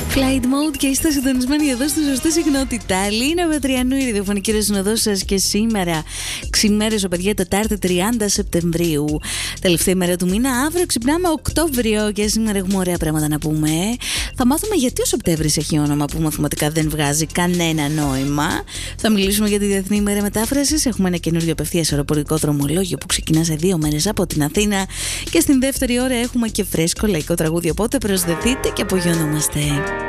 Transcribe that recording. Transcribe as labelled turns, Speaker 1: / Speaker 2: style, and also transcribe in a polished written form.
Speaker 1: Flight Mode και είστε συντονισμένοι εδώ στη σωστή συχνότητα. Λίνα Πετριανού, η ραδιοφωνική ρεσυνοδός σας, και σήμερα ξημέρωσα, παιδιά, Τετάρτη 30 Σεπτεμβρίου. Τελευταία ημέρα του μήνα. Αύριο ξυπνάμε Οκτώβριο και σήμερα έχουμε ωραία πράγματα να πούμε. Θα μάθουμε γιατί ο Σεπτέμβρης έχει όνομα που μαθηματικά δεν βγάζει κανένα νόημα. Θα μιλήσουμε για τη Διεθνή ημέρα μετάφρασης. Έχουμε ένα καινούριο απευθείας αεροπορικό δρομολόγιο που ξεκινά σε 2 μέρες από την Αθήνα. Και στην δεύτερη ώρα έχουμε και φρέσκο λαϊκό τραγούδι. Οπότε προσδεθείτε και απογειωνόμαστε.